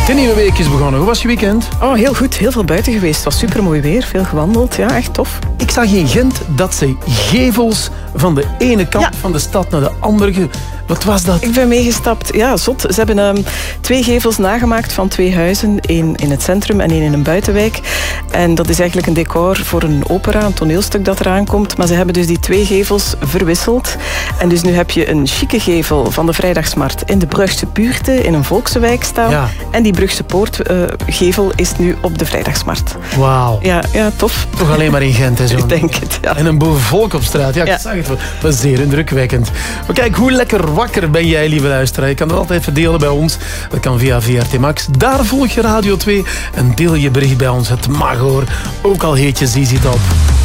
De nieuwe week is begonnen. Hoe was je weekend? Oh, heel goed. Heel veel buiten geweest. Het was supermooi weer. Veel gewandeld. Ja, echt tof. Ik zag in Gent dat ze gevels van de ene kant van de stad naar de andere... Wat was dat? Ik ben meegestapt. Ja, zot. Ze hebben 2 gevels nagemaakt van 2 huizen. 1 in het centrum en 1 in een buitenwijk. En dat is eigenlijk een decor voor een opera, een toneelstuk dat eraan komt. Maar ze hebben dus die 2 gevels verwisseld. En dus nu heb je een chique gevel van de Vrijdagsmarkt in de Brugse Buurte, in een Volksewijk staan. Ja. En die Brugse Poortgevel is nu op de Vrijdagsmarkt. Wauw. Ja, tof. Toch alleen maar in Gent, hè, zo. Ik denk het, ja. En een boel volk op straat. Ja, ik zag het. Dat was zeer indrukwekkend. Maar kijk, hoe lekker wakker ben jij, lieve luisteraar. Je kan dat altijd verdelen bij ons. Dat kan via VRT Max. Daar volg je Radio 2 en deel je bericht bij ons. Het mag hoor. Ook al heet je Zizi Top.